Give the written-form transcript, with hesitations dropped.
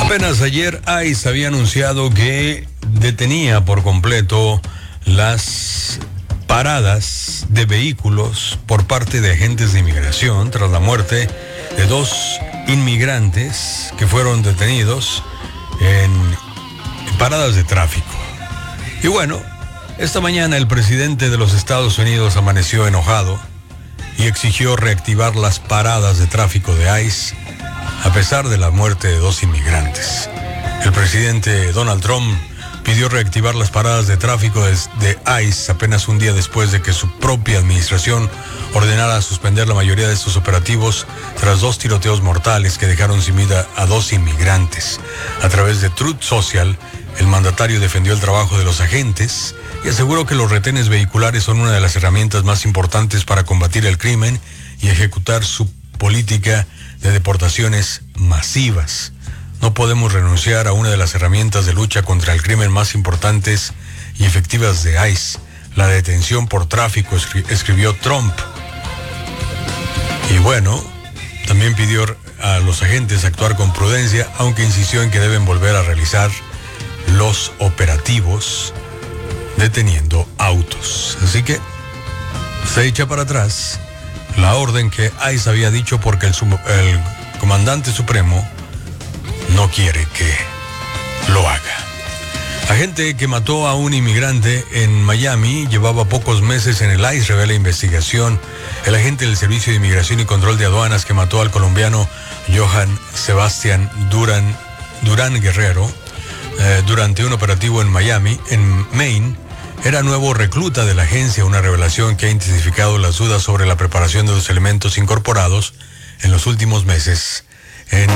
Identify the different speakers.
Speaker 1: Apenas ayer ICE había anunciado que detenía por completo las paradas de vehículos por parte de agentes de inmigración tras la muerte de 2 inmigrantes que fueron detenidos en paradas de tráfico. Y bueno, esta mañana el presidente de los Estados Unidos amaneció enojado y exigió reactivar las paradas de tráfico de ICE a pesar de la muerte de 2 inmigrantes. El presidente Donald Trump pidió reactivar las paradas de tráfico de ICE apenas un día después de que su propia administración ordenara suspender la mayoría de estos operativos tras 2 tiroteos mortales que dejaron sin vida a 2 inmigrantes. A través de Truth Social, el mandatario defendió el trabajo de los agentes y aseguró que los retenes vehiculares son una de las herramientas más importantes para combatir el crimen y ejecutar su política de deportaciones masivas. No podemos renunciar a una de las herramientas de lucha contra el crimen más importantes y efectivas de ICE, la detención por tráfico, escribió Trump. Y bueno, también pidió a los agentes actuar con prudencia, aunque insistió en que deben volver a realizar los operativos deteniendo autos. Así que se echa para atrás la orden que ICE había dicho porque el comandante supremo no quiere que lo haga. Agente que mató a un inmigrante en Miami llevaba pocos meses en el ICE, revela investigación. El agente del Servicio de Inmigración y Control de Aduanas que mató al colombiano Johan Sebastián Durán Guerrero durante un operativo en Miami, en Maine, era nuevo recluta de la agencia, una revelación que ha intensificado las dudas sobre la preparación de los elementos incorporados en los últimos meses en